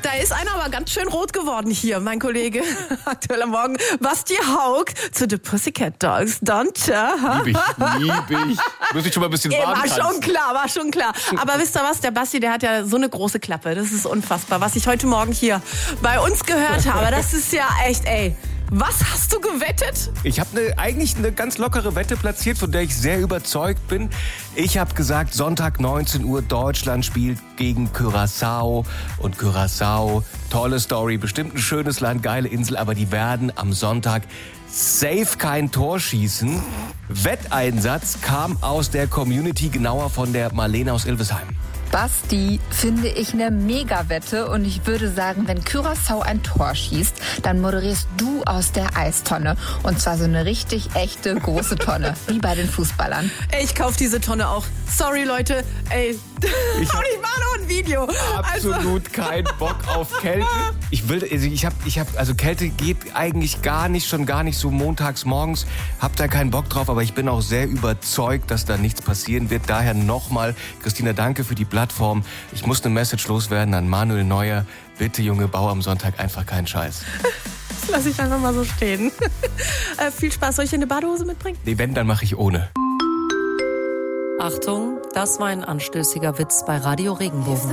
Da ist einer aber ganz schön rot geworden hier, mein Kollege. Aktuell am Morgen. Basti Haug zu The Pussycat Dolls. Don'ta. Lieb ich. Muss ich schon mal ein bisschen warm War schon klar. Aber wisst ihr was? Der Basti, der hat ja so eine große Klappe. Das ist unfassbar. Was ich heute Morgen hier bei uns gehört habe, das ist ja echt, ey. Was hast du gewettet? Ich habe eigentlich eine ganz lockere Wette platziert, von der ich sehr überzeugt bin. Ich habe gesagt, Sonntag 19 Uhr, Deutschland spielt gegen Curaçao. Und Curaçao, tolle Story, bestimmt ein schönes Land, geile Insel, aber die werden am Sonntag safe kein Tor schießen. Wetteinsatz kam aus der Community, genauer von der Marlene aus Ilvesheim. Basti, finde ich eine Mega-Wette und ich würde sagen, wenn Curaçao ein Tor schießt, dann moderierst du aus der Eistonne. Und zwar so eine richtig echte große Tonne, wie bei den Fußballern. Ich kauf diese Tonne auch. Sorry, Leute. Ey, ich mache noch ein Video. Absolut keinen Bock auf Kälte. Also Kälte geht eigentlich gar nicht, schon gar nicht so montags morgens. Hab da keinen Bock drauf, aber ich bin auch sehr überzeugt, dass da nichts passieren wird. Daher nochmal, Christina, danke für die Plattform. Ich muss eine Message loswerden an Manuel Neuer. Bitte, Junge, bau am Sonntag einfach keinen Scheiß. Das lasse ich einfach mal so stehen. Viel Spaß. Soll ich dir eine Badehose mitbringen? Nee, wenn, dann mache ich ohne. Achtung, das war ein anstößiger Witz bei Radio Regenbogen.